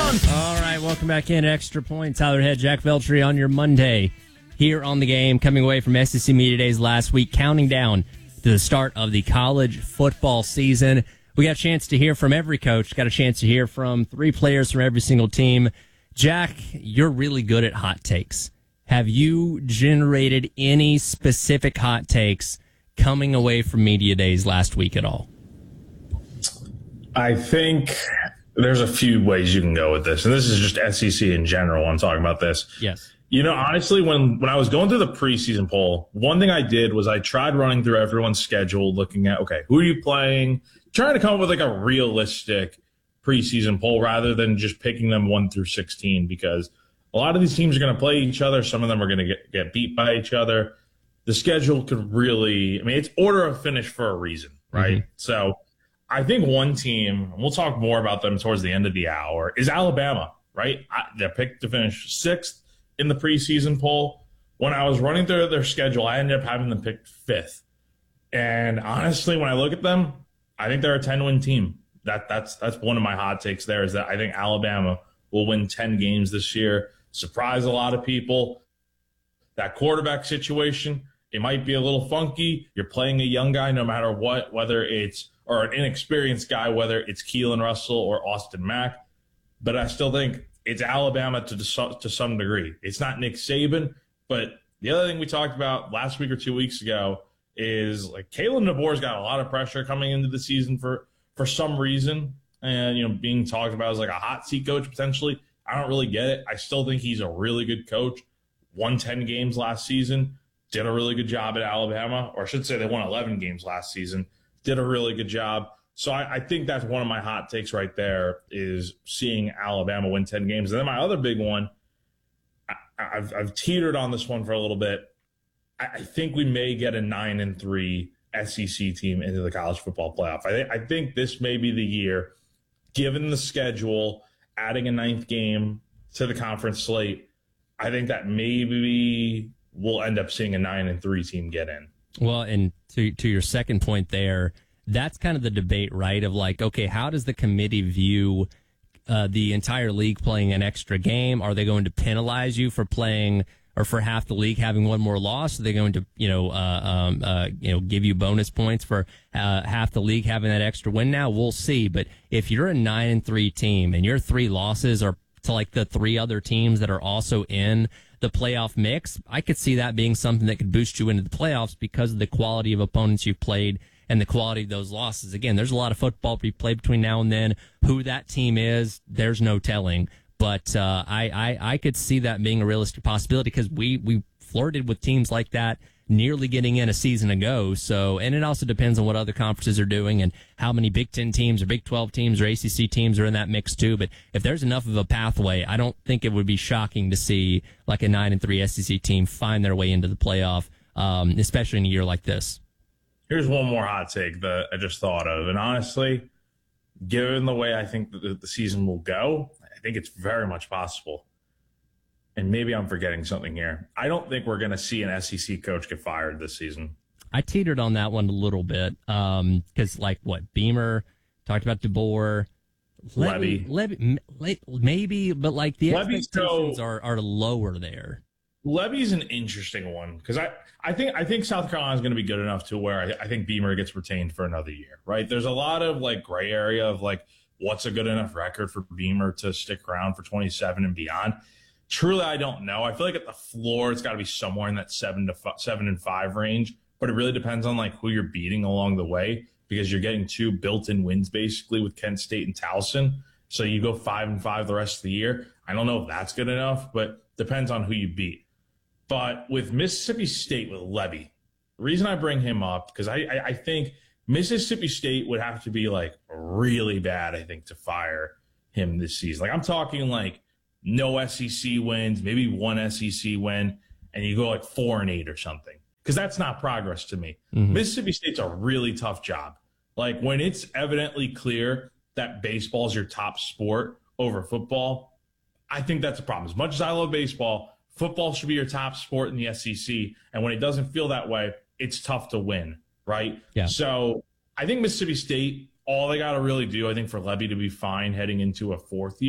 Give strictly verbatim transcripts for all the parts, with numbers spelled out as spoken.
All right, welcome back in. Extra Point. Tyler Head, Jack Veltri on your Monday here on the game, coming away from S E C Media Days last week, counting down to the start of the college football season. We got a chance to hear from every coach, got a chance to hear from three players from every single team. Jack, you're really good at hot takes. Have you generated any specific hot takes coming away from Media Days last week at all? I think there's a few ways you can go with this, and this is just S E C in general. I'm talking about this. Yes. You know, honestly, when, when I was going through the preseason poll, one thing I did was I tried running through everyone's schedule, looking at, okay, who are you playing? Trying to come up with like a realistic preseason poll rather than just picking them one through sixteen, because a lot of these teams are going to play each other. Some of them are going to get, get beat by each other. The schedule could really, I mean, it's order of finish for a reason, right? Mm-hmm. So I think one team, and we'll talk more about them towards the end of the hour, is Alabama, right? I, they're picked to finish sixth in the preseason poll. When I was running through their schedule, I ended up having them picked fifth. And honestly, when I look at them, I think they're a ten-win team. That that's that's one of my hot takes there, is that I think Alabama will win ten games this year. Surprise a lot of people. That quarterback situation, it might be a little funky. You're playing a young guy no matter what, whether it's or an inexperienced guy, whether it's Keelan Russell or Austin Mack. But I still think it's Alabama to to some degree. It's not Nick Saban, but the other thing we talked about last week or two weeks ago is like Kalen DeBoer's got a lot of pressure coming into the season for for some reason, and you know being talked about as like a hot seat coach potentially. I don't really get it. I still think he's a really good coach. Won ten games last season, did a really good job at Alabama, or I should say they won eleven games last season, did a really good job. So I, I think that's one of my hot takes right there, is seeing Alabama win ten games. And then my other big one, I, I've, I've teetered on this one for a little bit. I, I think we may get a nine and three S E C team into the college football playoff. I, th- I think this may be the year, given the schedule, adding a ninth game to the conference slate. I think that maybe we'll end up seeing a nine and three team get in. Well, and to to your second point there, that's kind of the debate, right? Of like, okay, how does the committee view uh, the entire league playing an extra game? Are they going to penalize you for playing, or for half the league having one more loss? Are they going to, you know, uh, um, uh, you know, give you bonus points for uh, half the league having that extra win? Now we'll see. But if you're a nine and three team and your three losses are to like the three other teams that are also in the playoff mix, I could see that being something that could boost you into the playoffs because of the quality of opponents you've played and the quality of those losses. Again, there's a lot of football to be played between now and then. Who that team is, there's no telling. But uh, I, I I could see that being a realistic possibility, because we, we flirted with teams like that nearly getting in a season ago. So, and it also depends on what other conferences are doing and how many Big Ten teams or Big twelve teams or A C C teams are in that mix too. But if there's enough of a pathway, I don't think it would be shocking to see like a nine and three S E C team find their way into the playoff, um, especially in a year like this. Here's one more hot take that I just thought of. And honestly, given the way I think that the season will go, I think it's very much possible. And maybe I'm forgetting something here. I don't think we're going to see an S E C coach get fired this season. I teetered on that one a little bit. Um, cause like what Beamer talked about, DeBoer, Levy, Levy, Levy maybe, but like the Levy's expectations so, are, are lower there. Levy's an interesting one, because I, I think I think South Carolina is going to be good enough to where I, I think Beamer gets retained for another year, right? There's a lot of like gray area of like what's a good enough record for Beamer to stick around for twenty-seven and beyond. Truly, I don't know. I feel like at the floor, it's got to be somewhere in that seven to f- seven and five range, but it really depends on like who you're beating along the way, because you're getting two built-in wins basically with Kent State and Towson. So you go five and five the rest of the year. I don't know if that's good enough, but depends on who you beat. But with Mississippi State with Levy, the reason I bring him up, because I, I, I think Mississippi State would have to be like really bad, I think, to fire him this season. Like I'm talking like no S E C wins, maybe one S E C win, and you go like four and eight or something. Because that's not progress to me. Mm-hmm. Mississippi State's a really tough job. Like when it's evidently clear that baseball is your top sport over football, I think that's a problem. As much as I love baseball, football should be your top sport in the S E C. And when it doesn't feel that way, it's tough to win, right? Yeah. So I think Mississippi State, all they got to really do, I think, for Levy to be fine heading into a fourth year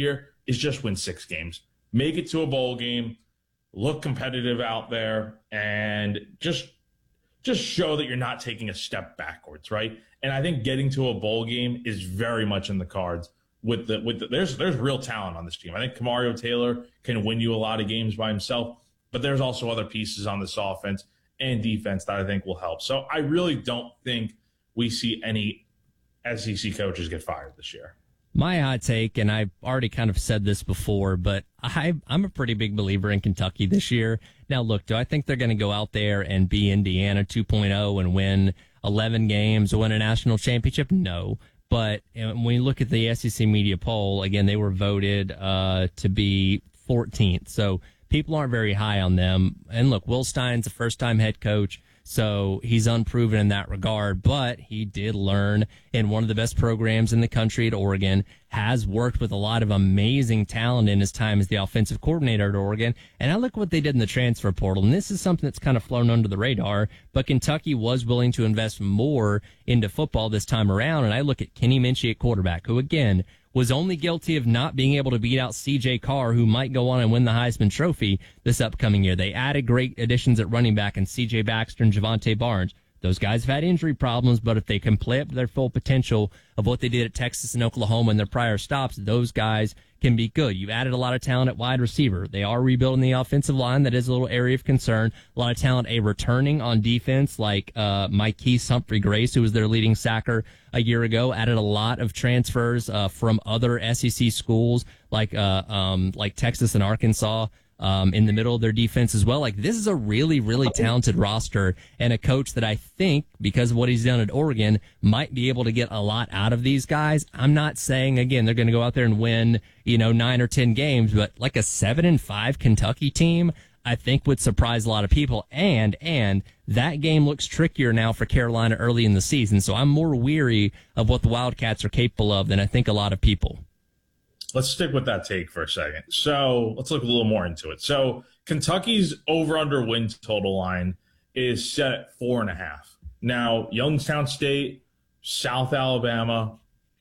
is just win six games. Make it to a bowl game, look competitive out there, and just just show that you're not taking a step backwards, right? And I think getting to a bowl game is very much in the cards. With the with the, there's there's real talent on this team. I think Kamario Taylor can win you a lot of games by himself, but there's also other pieces on this offense and defense that I think will help. So I really don't think we see any S E C coaches get fired this year. My hot take, and I've already kind of said this before, but I, I'm a pretty big believer in Kentucky this year. Now, look, do I think they're going to go out there and be Indiana two point oh and win eleven games or win a national championship? No. But when you look at the S E C media poll, again, they were voted uh, to be fourteenth. So people aren't very high on them. And look, Will Stein's a first-time head coach. So he's unproven in that regard, but he did learn in one of the best programs in the country at Oregon, has worked with a lot of amazing talent in his time as the offensive coordinator at Oregon. And I look what they did in the transfer portal, and this is something that's kind of flown under the radar, but Kentucky was willing to invest more into football this time around. And I look at Kenny Minchie at quarterback, who again was only guilty of not being able to beat out C J Carr, who might go on and win the Heisman Trophy this upcoming year. They added great additions at running back in C J Baxter and Javante Barnes. Those guys have had injury problems, but if they can play up to their full potential of what they did at Texas and Oklahoma in their prior stops, those guys can be good. You've added a lot of talent at wide receiver. They are rebuilding the offensive line. That is a little area of concern. A lot of talent, a returning on defense like uh Mykese Humphrey-Grace, who was their leading sacker a year ago. Added a lot of transfers uh from other S E C schools like uh um like Texas and Arkansas. Um, in the middle of their defense as well. Like, this is a really, really talented roster and a coach that I think, because of what he's done at Oregon, might be able to get a lot out of these guys. I'm not saying, again, they're going to go out there and win, you know, nine or ten games, but like a seven and five Kentucky team, I think would surprise a lot of people. And, and that game looks trickier now for Carolina early in the season. So I'm more weary of what the Wildcats are capable of than I think a lot of people. Let's stick with that take for a second. So let's look a little more into it. So Kentucky's over-under win total line is set at four and a half. Now, Youngstown State, South Alabama,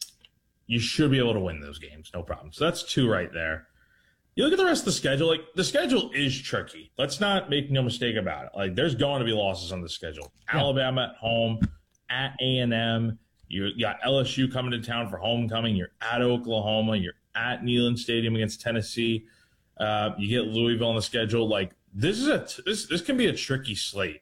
you should be able to win those games, no problem. So that's two right there. You look at the rest of the schedule. Like, the schedule is tricky. Let's not make no mistake about it. Like, there's going to be losses on the schedule. Yeah. Alabama at home, at A and M. You got L S U coming to town for homecoming. You're at Oklahoma. You're at Neyland Stadium against Tennessee. Uh, you get Louisville on the schedule. Like, this is a this this can be a tricky slate.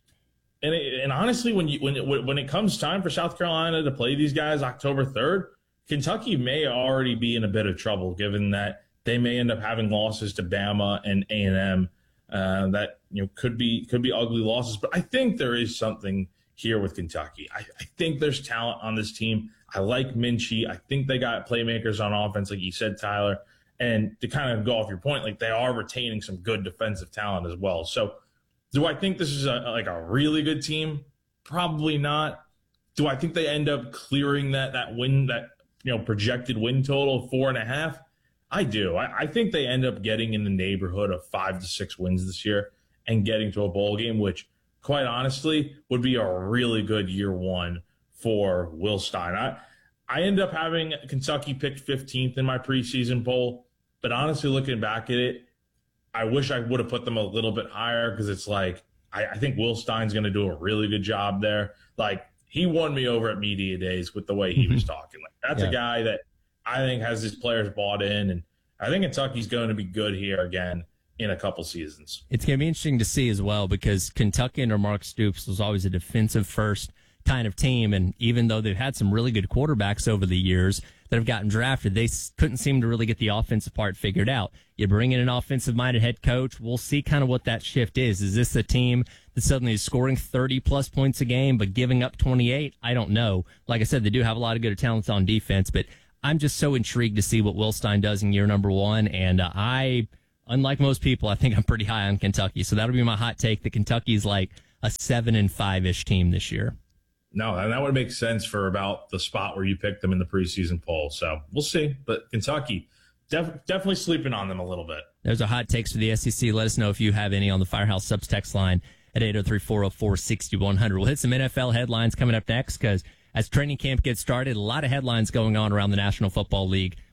And it, and honestly, when you when it, when it comes time for South Carolina to play these guys October third, Kentucky may already be in a bit of trouble, given that they may end up having losses to Bama and A and M uh, that you know could be could be ugly losses. But I think there is something here with Kentucky. I, I think there's talent on this team. I like Minchie. I think they got playmakers on offense, like you said, Tyler. And to kind of go off your point, like, they are retaining some good defensive talent as well. So do I think this is a, like a really good team? Probably not. Do I think they end up clearing that that win, that you know projected win total of four and a half? I do. I, I think they end up getting in the neighborhood of five to six wins this year and getting to a bowl game, which, quite honestly, would be a really good year one for Will Stein. I, I end up having Kentucky picked fifteenth in my preseason poll, but honestly, looking back at it, I wish I would have put them a little bit higher, because it's like, I, I think Will Stein's going to do a really good job there. Like, he won me over at Media Days with the way he was talking. Like, that's yeah. a guy that I think has his players bought in, and I think Kentucky's going to be good here again in a couple seasons. It's going to be interesting to see as well, because Kentucky under Mark Stoops was always a defensive first kind of team, and even though they've had some really good quarterbacks over the years that have gotten drafted, they couldn't seem to really get the offensive part figured out. You bring in an offensive-minded head coach, we'll see kind of what that shift is. Is this a team that suddenly is scoring thirty-plus points a game but giving up twenty-eight? I don't know. Like I said, they do have a lot of good talents on defense, but I'm just so intrigued to see what Will Stein does in year number one, and uh, I, unlike most people, I think I'm pretty high on Kentucky, so that'll be my hot take, that Kentucky's like a seven and five-ish team this year. No, and that would make sense for about the spot where you picked them in the preseason poll. So we'll see. But Kentucky, def- definitely sleeping on them a little bit. There's our hot takes for the S E C. Let us know if you have any on the Firehouse Subs text line at eight oh three, four oh four, six one zero zero. We'll hit some N F L headlines coming up next, because as training camp gets started, a lot of headlines going on around the National Football League.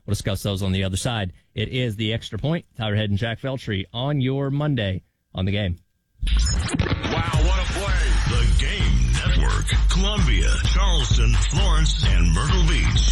We'll discuss those on the other side. It is The Extra Point. Tyler Head and Jack Feltry on your Monday on The Game. Wow, what a play. The Game Network. Columbia, Charleston, Florence, and Myrtle Beach.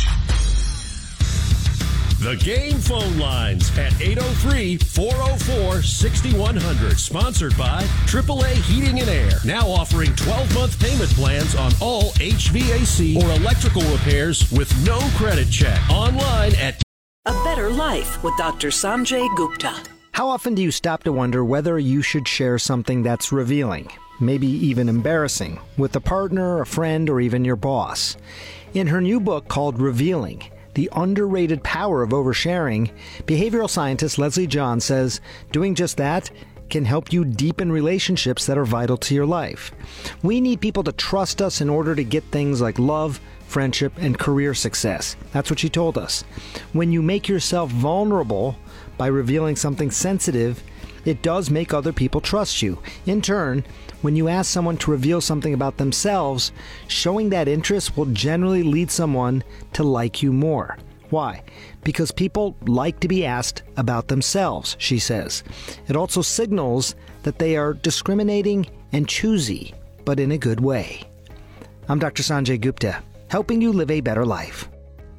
The Game phone lines at eight oh three, four oh four, six one hundred. Sponsored by triple A Heating and Air. Now offering twelve-month payment plans on all H V A C or electrical repairs with no credit check. Online at A Better Life with Doctor Sanjay Gupta. How often do you stop to wonder whether you should share something that's revealing, maybe even embarrassing, with a partner, a friend, or even your boss? In her new book called Revealing, The Underrated Power of Oversharing, behavioral scientist Leslie John says doing just that can help you deepen relationships that are vital to your life. We need people to trust us in order to get things like love, friendship, and career success. That's what she told us. When you make yourself vulnerable by revealing something sensitive, it does make other people trust you. In turn, when you ask someone to reveal something about themselves, showing that interest will generally lead someone to like you more. Why? Because people like to be asked about themselves, she says. It also signals that they are discriminating and choosy, but in a good way. I'm Doctor Sanjay Gupta, helping you live a better life.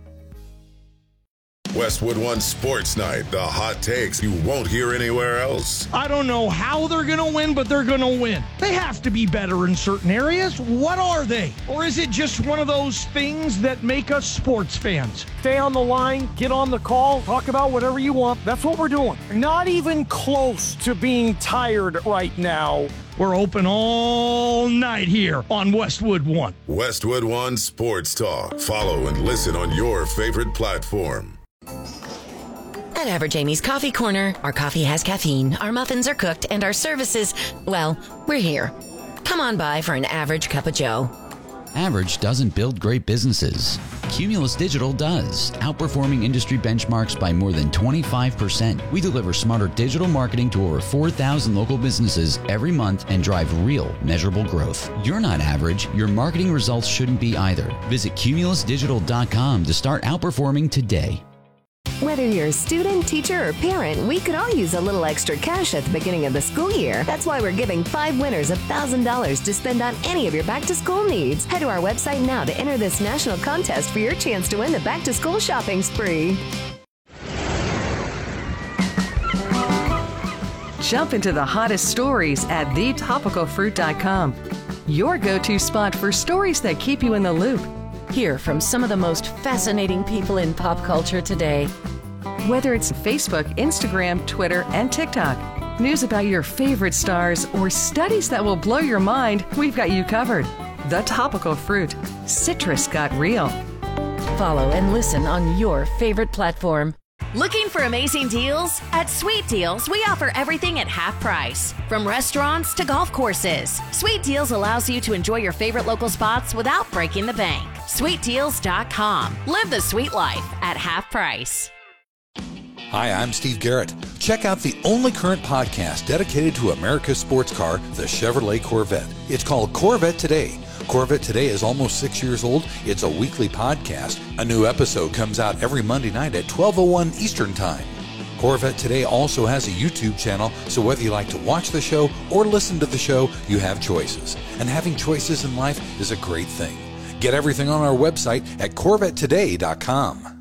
Westwood One Sports Night, the hot takes you won't hear anywhere else. I don't know how they're going to win, but they're going to win. They have to be better in certain areas. What are they? Or is it just one of those things that make us sports fans? Stay on the line, get on the call, talk about whatever you want. That's what we're doing. Not even close to being tired right now. We're open all night here on Westwood One. Westwood One Sports Talk. Follow and listen on your favorite platform. At Average Amy's Coffee Corner, our coffee has caffeine, our muffins are cooked, and our services, well, we're here. Come on by for an average cup of joe. Average doesn't build great businesses. Cumulus Digital does, outperforming industry benchmarks by more than twenty-five percent. We deliver smarter digital marketing to over four thousand local businesses every month and drive real, measurable growth. You're not average. Your marketing results shouldn't be either. Visit cumulus digital dot com to start outperforming today. Whether you're a student, teacher, or parent, we could all use a little extra cash at the beginning of the school year. That's why we're giving five winners one thousand dollars to spend on any of your back-to-school needs. Head to our website now to enter this national contest for your chance to win the back-to-school shopping spree. Jump into the hottest stories at the topical fruit dot com. Your go-to spot for stories that keep you in the loop. Hear from some of the most fascinating people in pop culture today. Whether it's Facebook, Instagram, Twitter, and TikTok, news about your favorite stars, or studies that will blow your mind, we've got you covered. The Topical Fruit. Citrus got real. Follow and listen on your favorite platform. Looking for amazing deals? At Sweet Deals, we offer everything at half price. From restaurants to golf courses, Sweet Deals allows you to enjoy your favorite local spots without breaking the bank. sweet deals dot com. Live the sweet life at half price. Hi, I'm Steve Garrett. Check out the only current podcast dedicated to America's sports car, the Chevrolet Corvette. It's called Corvette Today. Corvette Today is almost six years old. It's a weekly podcast. A new episode comes out every Monday night at twelve oh one Eastern Time. Corvette Today also has a YouTube channel, so whether you like to watch the show or listen to the show, you have choices. And having choices in life is a great thing. Get everything on our website at corvette today dot com.